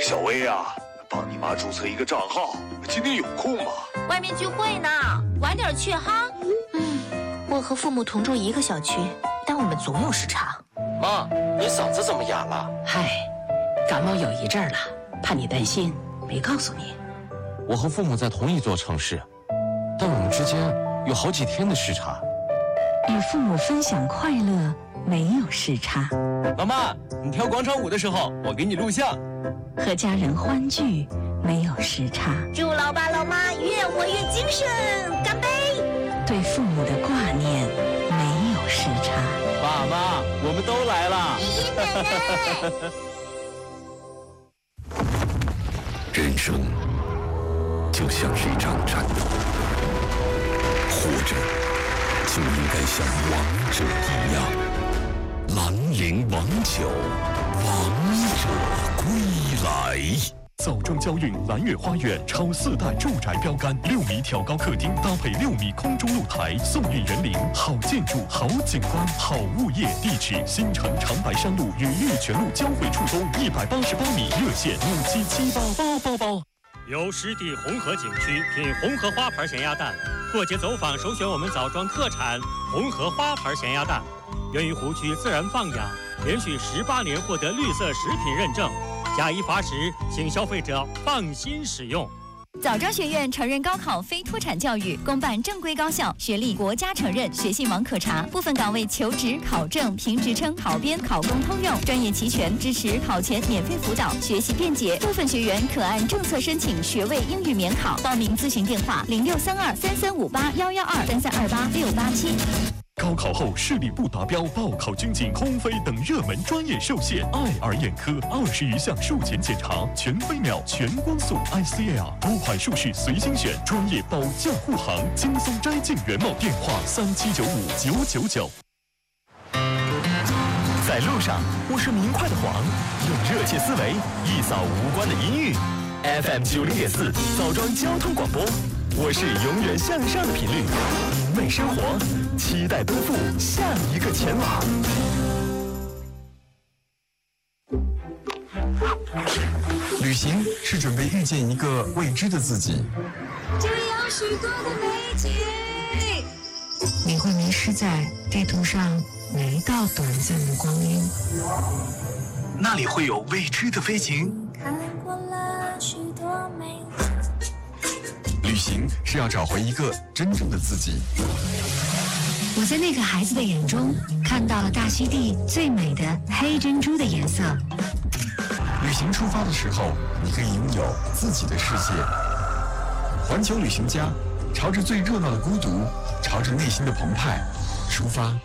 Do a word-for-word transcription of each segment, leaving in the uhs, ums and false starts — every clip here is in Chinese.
小薇啊，帮你妈注册一个账号，今天有空吗？ 外面聚会呢，晚点去哈。 嗯，我和父母同住一个小区，但我们总有时差。 妈，你嗓子怎么哑了？ 嗨，感冒有一阵了，怕你担心，没告诉你。 我和父母在同一座城市，但我们之间有好几天的时差。 与父母分享快乐，没有时差。 妈妈，你跳广场舞的时候，我给你录像。 和家人欢聚，没有时差。 祝老爸老妈越活越精神，干杯！ 对父母的挂念，没有时差。 爸妈，我们都来了。 爷爷奶奶。 人生就像是一场战斗，活着就应该像王者一样。兰陵王酒，王者归来。 枣庄交运蓝月花园超四代住宅标杆，六米挑高客厅搭配六米空中露台，送运园林，好建筑、好景观、好物业。地址：新城长白山路与玉泉路交汇处东一百八十八米，热线五七七八八八八。 由湿地红河景区品红河花牌咸鸭蛋，过节走访首选我们枣庄特产红河花牌咸鸭蛋，源于湖区自然放养，连续十八年获得绿色食品认证。假一罚十，请消费者放心使用。 枣庄学院承认高考非脱产教育，公办正规高校，学历国家承认，学信网可查。部分岗位求职、考证、评职称、考编、考公通用，专业齐全，支持考前免费辅导，学习便捷。部分学员可按政策申请学位英语免考。报名咨询电话：零六三二三三五八幺幺二三三二八六八七。 高考后视力不达标，报考军警、空飞等热门专业受限。爱尔眼科二十余项术前检查，全飞秒、全光速 I C L， 多款术式随心选，专业保驾护航，轻松摘镜原貌。电话三七九五九九九。 在路上，我是明快的黄，用热切思维一扫无关的阴郁。F M 九零点四，枣庄交通广播。我是永远向上的频率，明媚生活，期待奔赴下一个前往。 旅行是准备遇见一个未知的自己。 这里有许多的美景， 你会迷失在地图上每一道短暂的光阴。 那里会有未知的飞行。 看过了许多美。 旅行是要找回一个真正的自己。 我在那个孩子的眼中看到了大溪地最美的黑珍珠的颜色。 旅行出发的时候，你可以拥有自己的世界。环球旅行家，朝着最热闹的孤独，朝着内心的澎湃出发。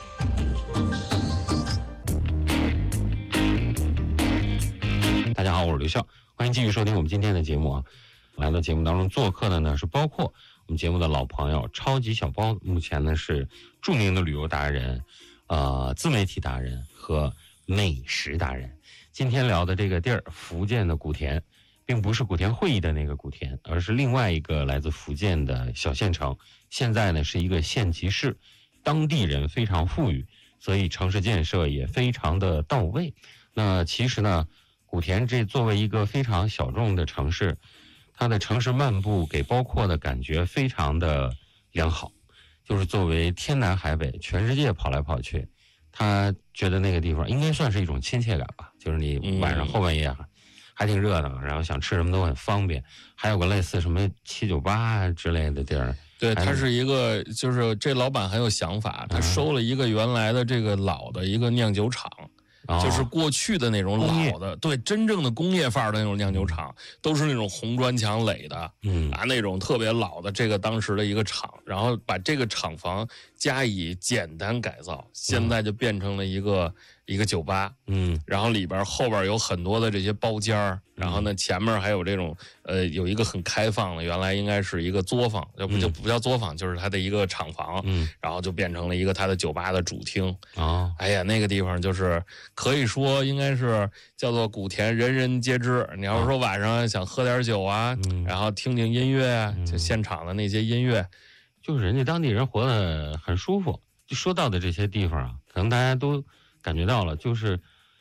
大家好，我是刘笑，欢迎继续收听我们今天的节目啊。来到节目当中做客的呢是包括我们节目的老朋友超级小包，目前呢是著名的旅游达人、呃自媒体达人和美食达人。今天聊的这个地儿，福建的古田，并不是古田会议的那个古田，而是另外一个来自福建的小县城。现在呢是一个县级市，当地人非常富裕，所以城市建设也非常的到位。那其实呢，古田这作为一个非常小众的城市，它的城市漫步给包括的感觉非常的良好，就是作为天南海北全世界跑来跑去，他觉得那个地方应该算是一种亲切感吧，就是你晚上后半夜还挺热闹，然后想吃什么都很方便，还有个类似什么七九八之类的地儿。 对，他是一个，就是这老板很有想法，他收了一个原来的这个老的一个酿酒厂。 哦、 就是过去的那种老的，对，真正的工业范儿的那种酿酒厂，都是那种红砖墙垒的， 嗯啊，那种特别老的这个当时的一个厂，然后把这个厂房加以简单改造，现在就变成了一个、嗯、一个酒吧， 嗯， 然后里边后边有很多的这些包间儿，然后呢前面还有这种呃有一个很开放的，原来应该是一个作坊，要不就不叫作坊，就是它的一个厂房， 嗯， 然后就变成了一个它的酒吧的主厅， 哦， 哎呀，那个地方就是可以说应该是叫做古田人人皆知。你要是说晚上想喝点酒啊， 嗯、 然后听听音乐啊，就现场的那些音乐， 就是人家当地人活得很舒服。就说到的这些地方啊，可能大家都感觉到了，就是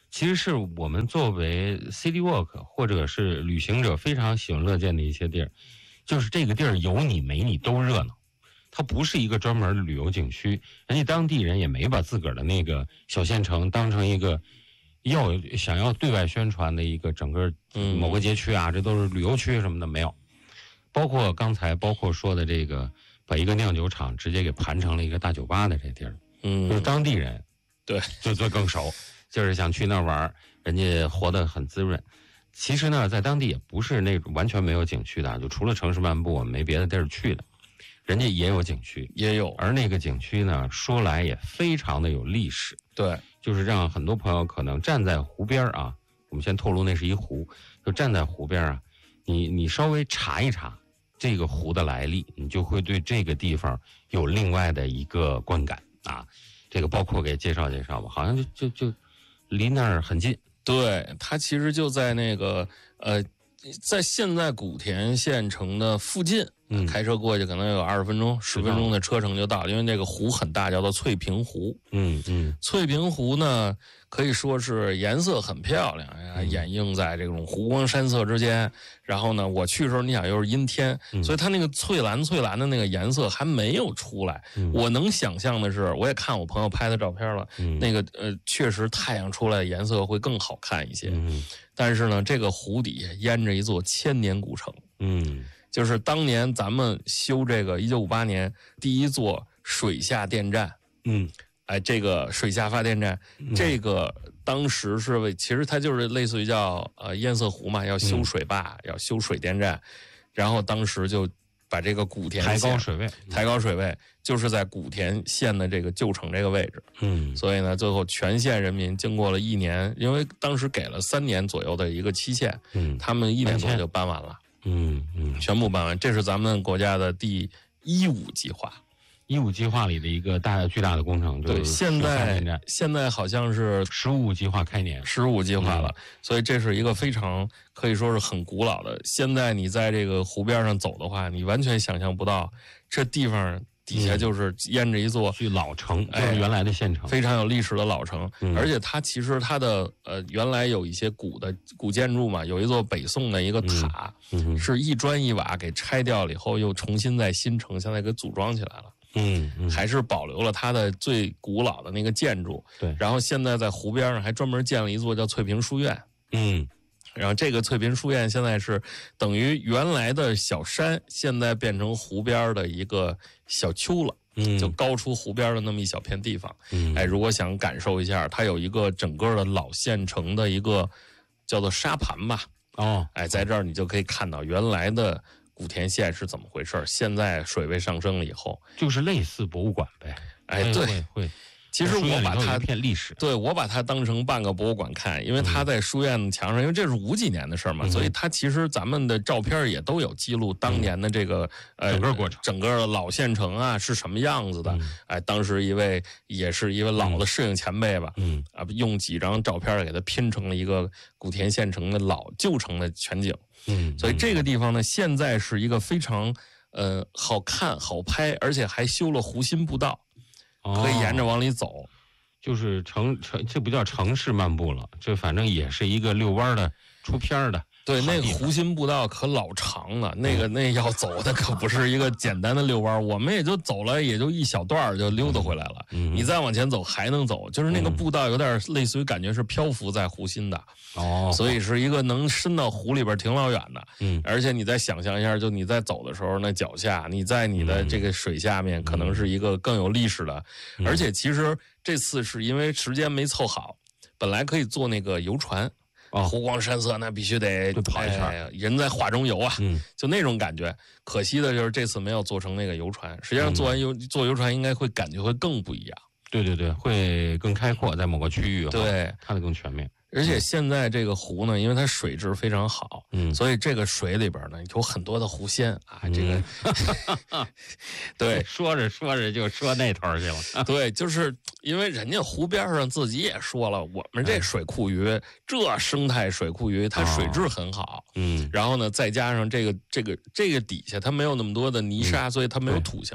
其实是我们作为 city walk 或者是旅行者非常喜闻乐见的一些地儿，就是这个地儿有你没你都热闹。它不是一个专门的旅游景区，人家当地人也没把自个儿的那个小县城当成一个要想要对外宣传的一个整个某个街区啊，这都是旅游区什么的没有。包括刚才包括说的这个，把一个酿酒厂直接给盘成了一个大酒吧的这地儿，嗯，就是当地人， 对， 就就更熟，就是想去那儿玩，人家活得很滋润。其实呢，在当地也不是那种完全没有景区的，就除了城市漫步，我们没别的地儿去的。人家也有景区， 也有， 而那个景区呢，说来也非常的有历史。 对， 就是让很多朋友可能站在湖边啊，我们先透露那是一湖，就站在湖边啊，你你稍微查一查这个湖的来历，你就会对这个地方有另外的一个观感啊。这个包括给介绍介绍吧，好像就就就离那儿很近。 对，它其实就在那个呃，在现在古田县城的附近。嗯，开车过去可能有二十分钟、十分钟的车程就到，因为这个湖很大，叫做翠屏湖。 嗯嗯， 翠屏湖呢，可以说是颜色很漂亮呀，嗯、掩映在这种湖光山色之间。然后呢，我去的时候，你想又是阴天，嗯、所以它那个翠蓝翠蓝的那个颜色还没有出来。嗯、我能想象的是，我也看我朋友拍的照片了，嗯、那个呃，确实太阳出来颜色会更好看一些。嗯、但是呢，这个湖底下淹着一座千年古城。嗯。就是当年咱们修这个一九五八年第一座水下电站，嗯，哎，这个水下发电站，嗯、这个当时是为，其实它就是类似于叫呃堰塞湖嘛，要修水坝，嗯、要修水电站，然后当时就把这个古田抬高水位， 抬高水位，就是在古田县的这个旧城这个位置，嗯，所以呢，最后全县人民经过了一年，因为当时给了三年左右的一个期限，嗯，他们一年多就搬完了。 嗯嗯， 全部办完，这是咱们国家的第一五计划， 一五计划里的一个大巨大的工程。 对，现在现在好像是十五计划开年， 十五计划了，嗯、所以这是一个非常可以说是很古老的。现在你在这个湖边上走的话，你完全想象不到这地方底下就是淹着一座去老城，就是原来的县城， 哎、非常有历史的老城。嗯、而且它其实它的呃原来有一些古的古建筑嘛，有一座北宋的一个塔，嗯嗯、是一砖一瓦给拆掉了以后，又重新在新城现在给组装起来了。嗯，嗯还是保留了它的最古老的那个建筑。 对， 然后现在在湖边上还专门建了一座叫翠屏书院。嗯。然后这个翠屏书院现在是等于原来的小山，现在变成湖边的一个小丘了，嗯，就高出湖边的那么一小片地方。嗯，哎，如果想感受一下，它有一个整个的老县城的一个叫做沙盘吧。哦，哎，在这儿你就可以看到原来的古田县是怎么回事，现在水位上升了以后， 就是类似博物馆呗。 哎，对， 会会。 其实我把它片历史， 对我把它当成半个博物馆看，因为它在书院墙上，因为这是五几年的事嘛，嗯、所以它其实咱们的照片也都有记录当年的这个、 嗯、呃整个过程， 整个老县城啊是什么样子的。嗯、哎，当时一位也是一位老的摄影前辈吧，嗯啊，用几张照片给它拼成了一个古田县城的老旧城的全景。嗯，所以这个地方呢，现在是一个非常呃好看、好拍，而且还修了湖心步道。可以沿着往里走，哦、 就是城城，这不叫城市漫步了，这反正也是一个遛弯的、出片的。 对，那个湖心步道可老长了，那个那要走的可不是一个简单的遛弯，我们也就走了，也就一小段就溜达回来了。嗯、你再往前走还能走，就是那个步道有点类似于感觉是漂浮在湖心的。哦，所以是一个能伸到湖里边挺老远的。嗯，而且你再想象一下，就你在走的时候，那脚下你在你的这个水下面，可能是一个更有历史的。嗯、而且其实这次是因为时间没凑好，本来可以坐那个游船。哦，湖光山色，那必须得跑一圈、 哎，人在画中游啊，嗯，就那种感觉。可惜的就是这次没有做成那个游船，实际上做完游、嗯、坐游船应该会感觉会更不一样。 对对对，会更开阔，在某个区域， 对， 看得更全面。 而且现在这个湖呢，因为它水质非常好，嗯，所以这个水里边呢有很多的湖鲜啊，嗯、这个，对， 说着说着就说那头去了。 对，就是因为人家湖边上自己也说了，我们这水库鱼，哎、这生态水库鱼，它水质很好，嗯，然后呢，再加上这个这个这个底下它没有那么多的泥沙，嗯、所以它没有土腥味儿。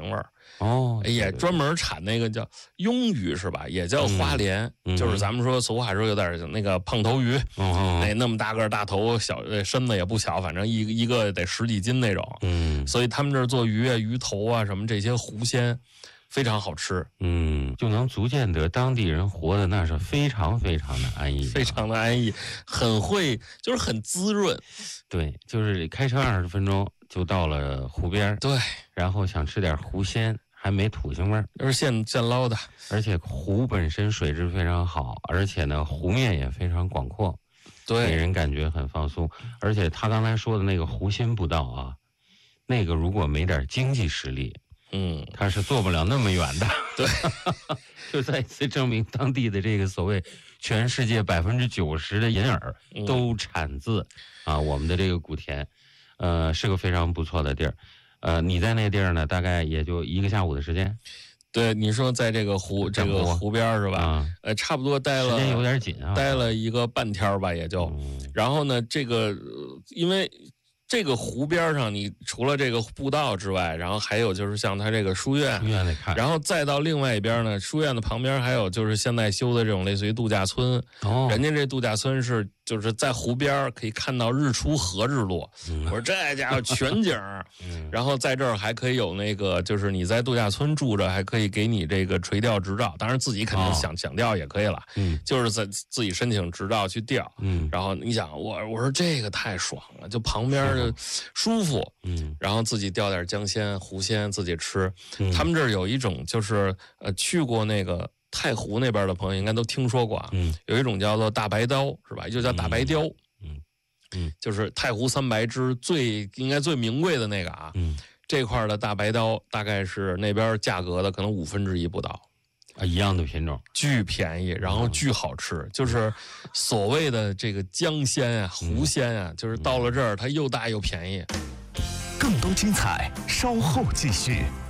哦， 也专门产那个叫鳙鱼是吧？也叫花鲢， 嗯、 就是咱们说俗话说有点那个胖头鱼， 嗯、 那那么大个大头，小身子也不小，反正一一个得十几斤那种。 嗯， 所以他们这儿做鱼啊、鱼头啊什么这些湖鲜。非常好吃， 嗯，就能足见得当地人活的那是非常非常的安逸， 非常的安逸，很会，就是很滋润。 对，就是开车二十分钟就到了湖边， 对， 然后想吃点湖鲜，还没土腥味儿， 都是现现捞的， 而且湖本身水质非常好，而且呢湖面也非常广阔， 对， 给人感觉很放松。而且他刚才说的那个湖心步道啊，那个如果没点经济实力。 嗯， 他是做不了那么远的， 对， 就再一次证明当地的这个所谓全世界百分之九十的银耳都产自、嗯、啊我们的这个古田，呃，是个非常不错的地儿，呃，你在那地儿呢，大概也就一个下午的时间。 对，你说在这个湖这个湖边是吧？ 啊、 呃，差不多待了时间有点紧啊， 待了一个半天吧，也就。嗯、然后呢，这个因为。这个湖边上，你除了这个步道之外，然后还有就是像它这个书院， 书院得看， 然后再到另外一边呢，书院的旁边还有就是现在修的这种类似于度假村。 哦， 人家这度假村是就是在湖边可以看到日出和日落。嗯、我说这家伙全景，嗯、然后在这儿还可以有那个，就是你在度假村住着，还可以给你这个垂钓执照，当然自己肯定想、哦、想钓也可以了。 嗯， 就是在自己申请执照去钓。 嗯， 然后你想我我说这个太爽了，就旁边。舒服， 嗯， 然后自己钓点江鲜、湖鲜自己吃。 嗯、 他们这儿有一种就是呃，去过那个太湖那边的朋友应该都听说过啊， 嗯， 有一种叫做大白刀，是吧？就叫大白鲷， 嗯嗯， 就是太湖三白之最应该最名贵的那个啊， 嗯， 这块的大白刀大概是那边价格的可能五分之一不到。 啊，一样的品种， 巨便宜，然后巨好吃，嗯、就是所谓的这个江鲜啊、湖鲜啊，嗯、就是到了这儿它又大又便宜。 更多精彩，稍后继续。